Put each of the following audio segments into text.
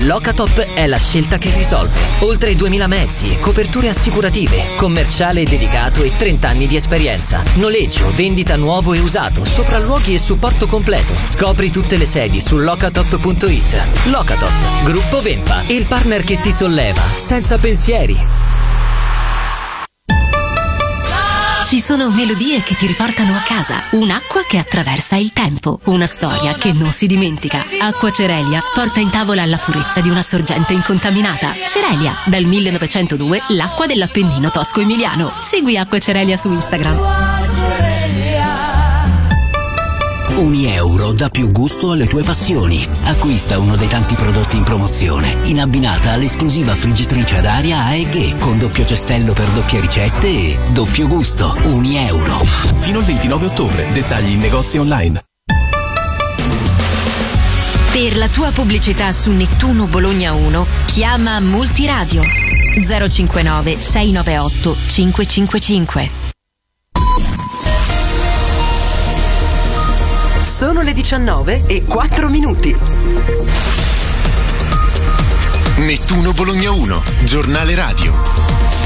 Locatop è la scelta che risolve. Oltre 2000 mezzi, coperture assicurative, commerciale dedicato e 30 anni di esperienza. Noleggio, vendita nuovo e usato, sopralluoghi e supporto completo. Scopri tutte le sedi su locatop.it. Locatop, Gruppo Vempa, il partner che ti solleva, senza pensieri. Ci sono melodie che ti riportano a casa, un'acqua che attraversa il tempo, una storia che non si dimentica. Acqua Cerelia porta in tavola la purezza di una sorgente incontaminata. Cerelia, dal 1902 l'acqua dell'Appennino tosco-emiliano. Segui Acqua Cerelia su Instagram. €1 dà più gusto alle tue passioni. Acquista uno dei tanti prodotti in promozione, in abbinata all'esclusiva friggitrice ad aria AEG con doppio cestello per doppie ricette e doppio gusto. €1. Fino al 29 ottobre. Dettagli in negozi online. Per la tua pubblicità su Nettuno Bologna 1, chiama Multiradio 059 698 555. Sono le 19:04. Nettuno Bologna 1, giornale radio.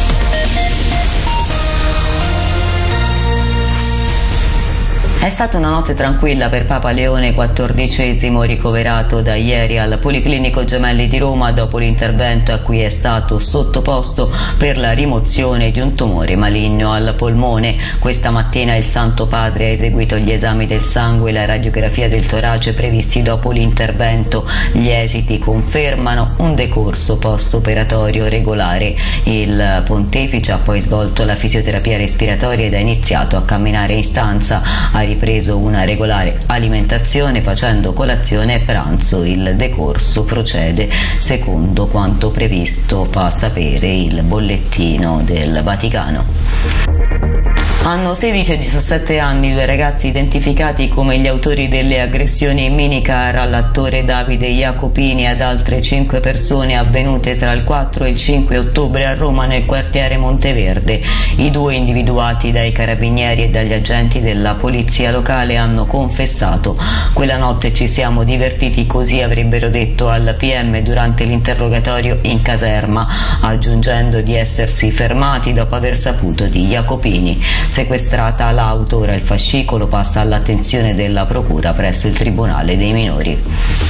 È stata una notte tranquilla per Papa Leone XIV, ricoverato da ieri al Policlinico Gemelli di Roma dopo l'intervento a cui è stato sottoposto per la rimozione di un tumore maligno al polmone. Questa mattina il Santo Padre ha eseguito gli esami del sangue e la radiografia del torace previsti dopo l'intervento. Gli esiti confermano un decorso post-operatorio regolare. Il pontefice ha poi svolto la fisioterapia respiratoria ed ha iniziato a camminare in stanza. Ha ripreso una regolare alimentazione facendo colazione e pranzo. Il decorso procede secondo quanto previsto, fa sapere il bollettino del Vaticano. Hanno 16 e 17 anni due ragazzi identificati come gli autori delle aggressioni in minicar all'attore Davide Jacopini e ad altre 5 persone avvenute tra il 4 e il 5 ottobre a Roma nel quartiere Monteverde. I due, individuati dai carabinieri e dagli agenti della polizia locale, hanno confessato: quella notte ci siamo divertiti così, avrebbero detto al PM durante l'interrogatorio in caserma, aggiungendo di essersi fermati dopo aver saputo di Jacopini. Sequestrata l'auto, ora il fascicolo passa all'attenzione della procura presso il Tribunale dei minori.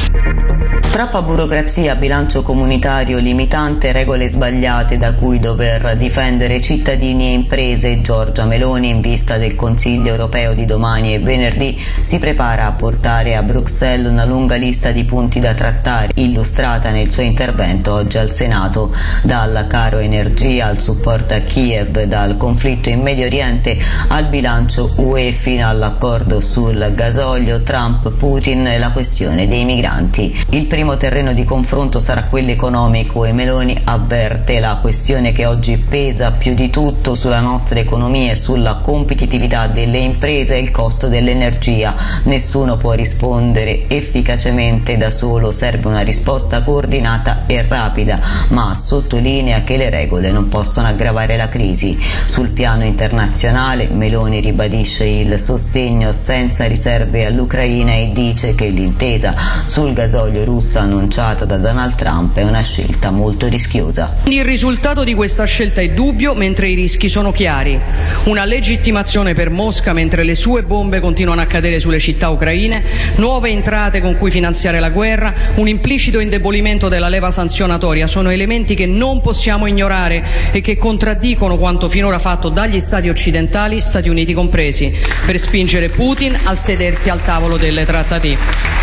Troppa burocrazia, bilancio comunitario limitante, regole sbagliate da cui dover difendere cittadini e imprese. Giorgia Meloni, in vista del Consiglio europeo di domani e venerdì, si prepara a portare a Bruxelles una lunga lista di punti da trattare, illustrata nel suo intervento oggi al Senato. Dal caro energia al supporto a Kiev, dal conflitto in Medio Oriente al bilancio UE fino all'accordo sul gasolio, Trump, Putin e la questione dei migranti. Il primo terreno di confronto sarà quello economico e Meloni avverte: la questione che oggi pesa più di tutto sulla nostra economia e sulla competitività delle imprese è il costo dell'energia. Nessuno può rispondere efficacemente da solo, serve una risposta coordinata e rapida, ma sottolinea che le regole non possono aggravare la crisi. Sul piano internazionale Meloni ribadisce il sostegno senza riserve all'Ucraina e dice che l'intesa sul gasolio russo annunciata da Donald Trump è una scelta molto rischiosa. Il risultato di questa scelta è dubbio, mentre i rischi sono chiari. Una legittimazione per Mosca mentre le sue bombe continuano a cadere sulle città ucraine, nuove entrate con cui finanziare la guerra, un implicito indebolimento della leva sanzionatoria sono elementi che non possiamo ignorare e che contraddicono quanto finora fatto dagli Stati occidentali, Stati Uniti compresi, per spingere Putin a sedersi al tavolo delle trattative.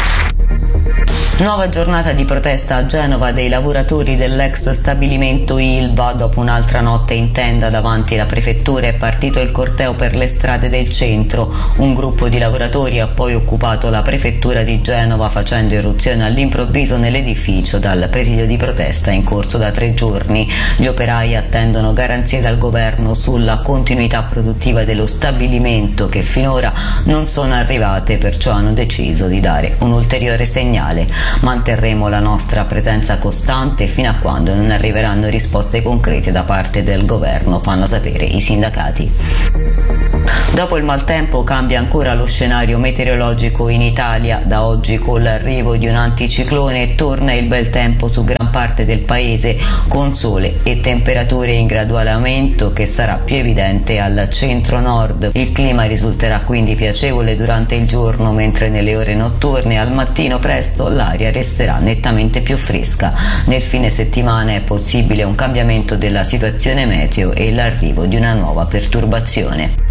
Nuova giornata di protesta a Genova dei lavoratori dell'ex stabilimento Ilva. Dopo un'altra notte in tenda davanti alla prefettura è partito il corteo per le strade del centro. Un gruppo di lavoratori ha poi occupato la prefettura di Genova facendo irruzione all'improvviso nell'edificio dal presidio di protesta in corso da 3 giorni. Gli operai attendono garanzie dal governo sulla continuità produttiva dello stabilimento, che finora non sono arrivate, perciò hanno deciso di dare un ulteriore segnale. Manterremo la nostra presenza costante fino a quando non arriveranno risposte concrete da parte del governo, fanno sapere i sindacati. Dopo il maltempo cambia ancora lo scenario meteorologico in Italia. Da oggi, con l'arrivo di un anticiclone, torna il bel tempo su gran parte del paese, con sole e temperature in graduale aumento, che sarà più evidente al centro-nord. Il clima risulterà quindi piacevole durante il giorno, mentre nelle ore notturne al mattino presto l'aria resterà nettamente più fresca. Nel fine settimana è possibile un cambiamento della situazione meteo e l'arrivo di una nuova perturbazione.